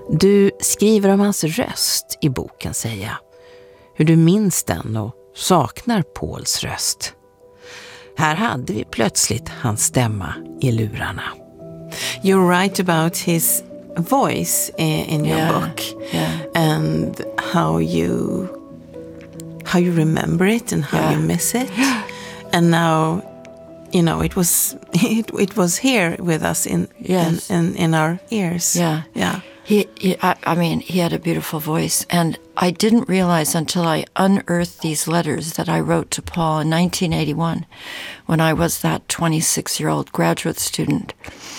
Du skriver om hans röst i boken, säger jag. Hur du minns den och saknar Pauls röst. Här hade vi plötsligt hans stämma i lurarna. You write about his voice in your book, and how you remember it and how you miss it. And now, you know, it was here with us in our ears. Yeah. I mean, he had a beautiful voice, and I didn't realize until I unearthed these letters that I wrote to Paul in 1981 when I was that 26-year-old graduate student.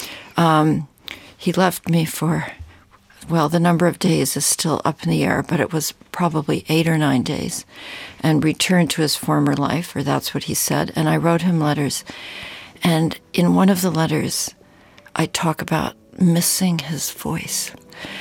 He left me for, well, the number of days is still up in the air, but it was probably 8 or 9 days, and returned to his former life, or that's what he said, and I wrote him letters. And in one of the letters, I talk about missing his voice,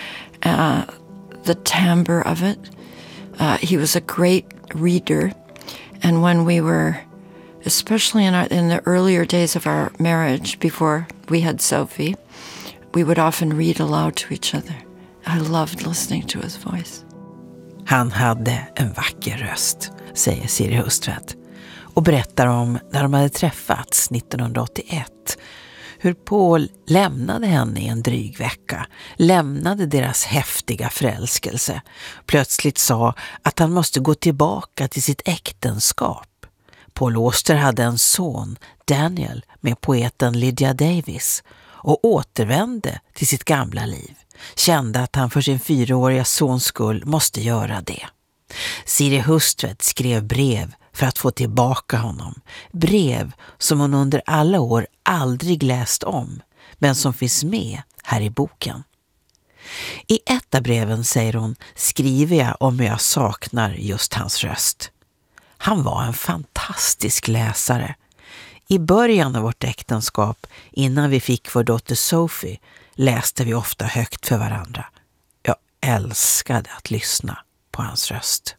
the timbre of it. He was a great reader, and when we were, especially in the earlier days of our marriage, before we had Sophie, we would often read aloud to each other. I loved listening to his voice. Han hade en vacker röst, säger Siri Hustvedt, och berättar om när de hade träffats 1981. Hur Paul lämnade henne i en dryg vecka, lämnade deras häftiga förälskelse, plötsligt sa att han måste gå tillbaka till sitt äktenskap. Paul Auster hade en son, Daniel, med poeten Lydia Davis, och återvände till sitt gamla liv. Kände att han för sin 4-åriga sons skull måste göra det. Siri Hustvedt skrev brev för att få tillbaka honom. Brev som hon under alla år aldrig läst om, men som finns med här i boken. I ett av breven, säger hon, skriver jag om hur jag saknar just hans röst. Han var en fantastisk läsare. I början av vårt äktenskap, innan vi fick vår dotter Sophie, läste vi ofta högt för varandra. Jag älskade att lyssna på hans röst.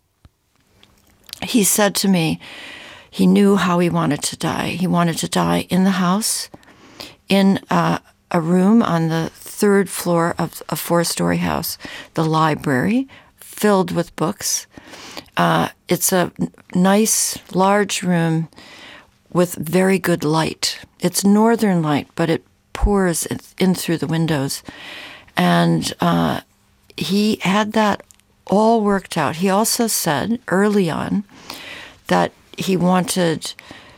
He said to me, he knew how he wanted to die. He wanted to die in the house, in a room on the 3rd floor of a 4-story house, the library, filled with books. It's a nice, large room with very good light. It's northern light, but it pours in through the windows. And he had that all worked out. He also said early on that he wanted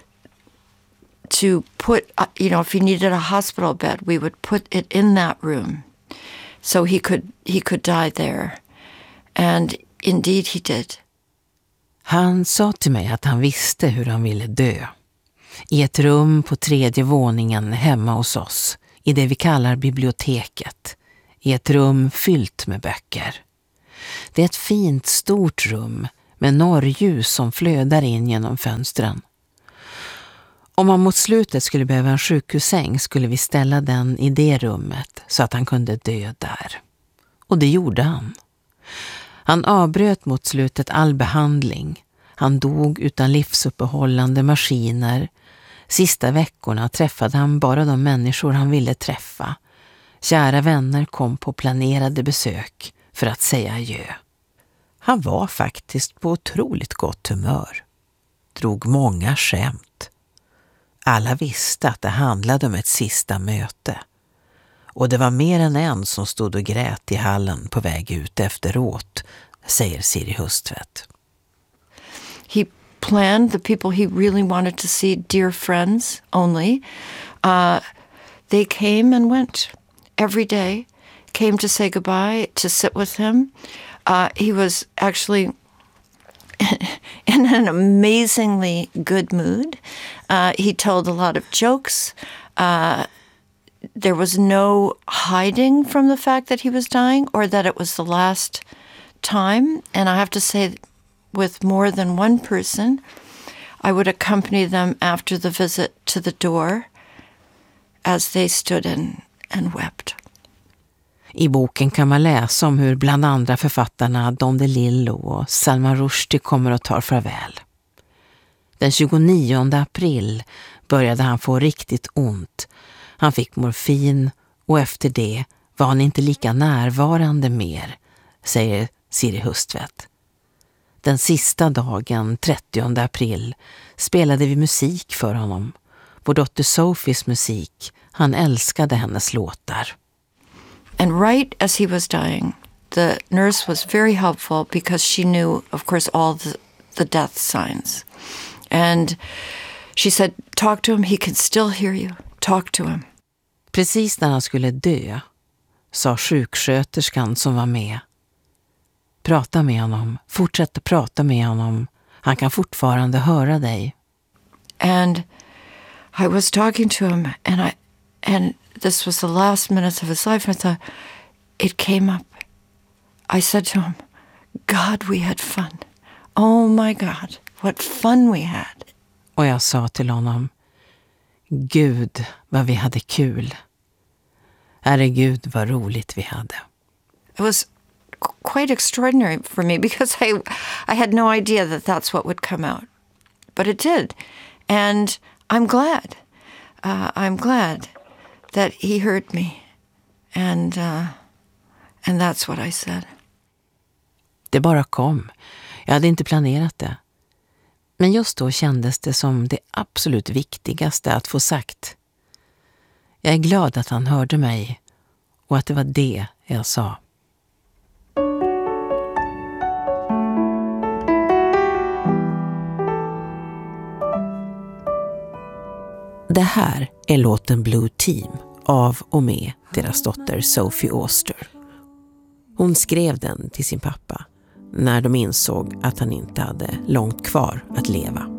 to put, if he needed a hospital bed, we would put it in that room so he could die there. And indeed he did. Han sa till mig att han visste hur han ville dö. I ett rum på 3:e våningen hemma hos oss, i det vi kallar biblioteket. I ett rum fyllt med böcker. Det är ett fint, stort rum med norrljus som flödar in genom fönstren. Om han mot slutet skulle behöva en sjukhussäng skulle vi ställa den i det rummet så att han kunde dö där. Och det gjorde han. Han avbröt mot slutet all behandling. Han dog utan livsuppehållande maskiner. Sista veckorna träffade han bara de människor han ville träffa. Kära vänner kom på planerade besök för att säga adjö. Han var faktiskt på otroligt gott humör. Drog många skämt. Alla visste att det handlade om ett sista möte. Och det var mer än en som stod och grät i hallen på väg ut efteråt, säger Siri Hustvedt. He planned the people he really wanted to see, dear friends only. They came and went every day, came to say goodbye, to sit with him. He was actually in an amazingly good mood. He told a lot of jokes. There was no hiding from the fact that he was dying or that it was the last time. And I have to say, with more than one person, I would accompany them after the visit to the door as they stood and wept. I boken kan man läsa om hur bland andra författarna Don DeLillo och Salman Rushdie kommer och tar farväl. Den 29 april började han få riktigt ont. Han fick morfin och efter det var han inte lika närvarande mer, säger Siri Hustvedt. Den sista dagen, 30 april, spelade vi musik för honom. Vår dotter Sophies musik. Han älskade hennes låtar. And right as he was dying, the nurse was very helpful because she knew, of course, all the death signs. And she said, talk to him, he can still hear you. Talk to him. Precis när han skulle dö, sa sjuksköterskan som var med. Prata med honom, fortsätt att prata med honom. Han kan fortfarande höra dig. And I was talking to him, and this was the last minutes of his life. I thought, it came up. I said to him, God, we had fun. Oh my God, what fun we had. Och jag sa till honom, Gud, vad vi hade kul. Herregud, vad roligt vi hade. It was quite extraordinary for me because I had no idea that that's what would come out. But it did. And I'm glad. I'm glad that he heard me. And that's what I said. Det bara kom. Jag hade inte planerat det. Men just då kändes det som det absolut viktigaste att få sagt. Jag är glad att han hörde mig och att det var det jag sa. Det här är låten Blue Team av och med deras dotter Sophie Auster. Hon skrev den till sin pappa när de insåg att han inte hade långt kvar att leva.